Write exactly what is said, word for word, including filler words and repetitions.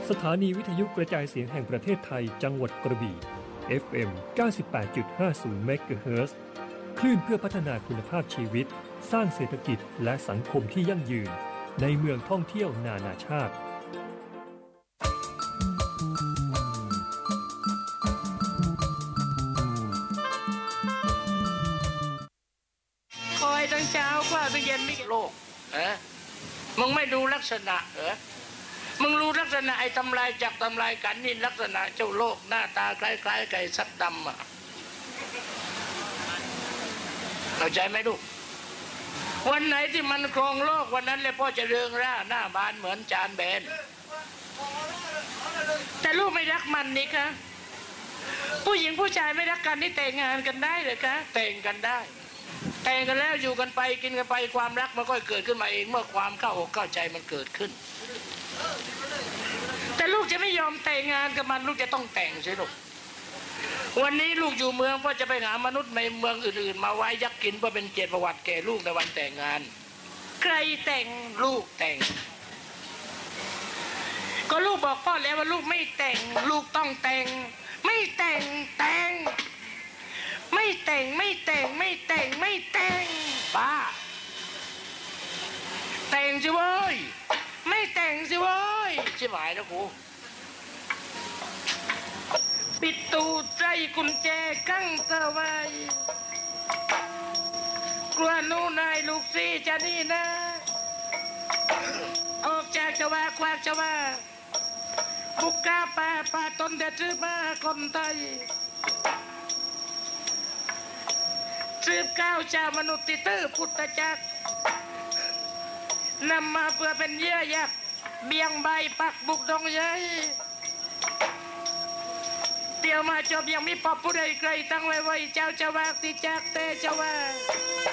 สถานีวิทยุกระจายเสียงแห่งประเทศไทยจังหวัดกระบี่ เอฟ เอ็ม เก้าสิบแปดจุดห้าศูนย์ เมกะเฮิรตซ์ คลื่นเพื่อพัฒนาคุณภาพชีวิตสร้างเศรษฐกิจและสังคมที่ยั่งยืนในเมืองท่องเที่ยวนานาชาติคอยตั้งเช้ากว่าตั้งเย็นไม่โลกเออมึงไม่ดูลักษณะเหรอมึงรู้ลักษณะไอ้ทำลายจากทำลายกันนี่ลักษณะเจ้าโลกหน้าตาคล้ายๆไก่ซัดดำอ่ะเข้าใจไหมลูกวันไหนที่มันครองโลกวันนั้นเลยพ่อจะเรืองร่าหน้าบานเหมือนจานแบนแต่ลูกไม่รักมันนี่คะผู้หญิงผู้ชายไม่รักกันนี่แต่งงานกันได้เหรอคะแต่งกันได้แต่งกันแล้วอยู่กันไปกินกันไปความรักมันก็เกิดขึ้นมาเองเมื่อความเข้าอกเข้าใจมันเกิดขึ้นแต่ลูกจะไม่ยอมแต่งงานกับมันลูกจะต้องแต่งใช่ลูกวันนี้ลูกอยู่เมืองพ่อจะไปหามนุษย์ในเมืองอื่นๆมาไว้ยักกินเพื่อเป็นเกียรติประวัติแก่ลูกในวันแต่งงานใครแต่งลูกแต่งก็ลูกบอกพ่อแล้วว่าลูกไม่แต่งลูกต้องแต่งไม่แต่งแต่งไม่แต่งไม่แต่งไม่แต่งไม่แต่งบ้าแต่งสิเว้ยไม่แต่งสิเว้ยชิบหายแล้วกูปิดตูใจกุญแจกั้งสวายกลัวนู่นนายลูกซีจะนี่นะออกจากชวาควากชวาบุกกาป่าป่าต้นเด็ดซื้อมาคนไทยสืบก้าวชาวมนุษย์ติตื้อพุทธจักรนำมาเพื่อเป็นเยื่อยักเบี่ยงใบปักบุกดงยัยเดี๋ยวมาจบยังมีปอบผู้ใดไกลตั้งไว้ไว้เจ้าจะวากติจักเตจะว่า